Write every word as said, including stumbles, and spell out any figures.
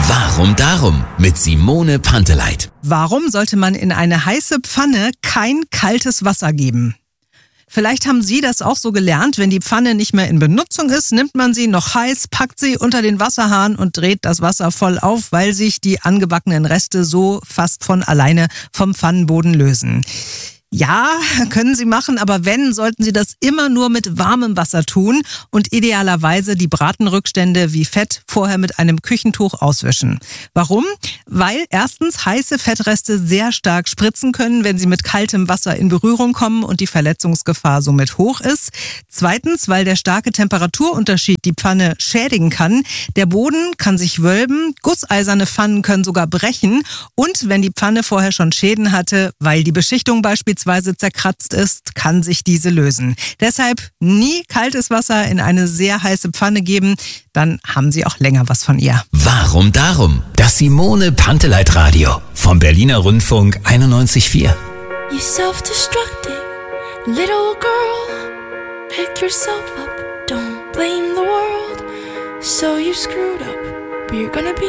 Warum darum? Mit Simone Panteleit. Warum sollte man in eine heiße Pfanne kein kaltes Wasser geben? Vielleicht haben Sie das auch so gelernt, wenn die Pfanne nicht mehr in Benutzung ist, nimmt man sie noch heiß, packt sie unter den Wasserhahn und dreht das Wasser voll auf, weil sich die angebackenen Reste so fast von alleine vom Pfannenboden lösen. Ja, können Sie machen, aber wenn, sollten Sie das immer nur mit warmem Wasser tun und idealerweise die Bratenrückstände wie Fett vorher mit einem Küchentuch auswischen. Warum? Weil erstens heiße Fettreste sehr stark spritzen können, wenn sie mit kaltem Wasser in Berührung kommen und die Verletzungsgefahr somit hoch ist. Zweitens, weil der starke Temperaturunterschied die Pfanne schädigen kann. Der Boden kann sich wölben, gusseiserne Pfannen können sogar brechen und wenn die Pfanne vorher schon Schäden hatte, weil die Beschichtung beispielsweise zerkratzt ist, kann sich diese lösen. Deshalb nie kaltes Wasser in eine sehr heiße Pfanne geben, dann haben Sie auch länger was von ihr. Warum darum? Das Simone Panteleit Radio vom Berliner Rundfunk einundneunzig Komma vier. You self-destructing little girl, pick yourself up, don't blame the world. So you screwed up, but you're gonna be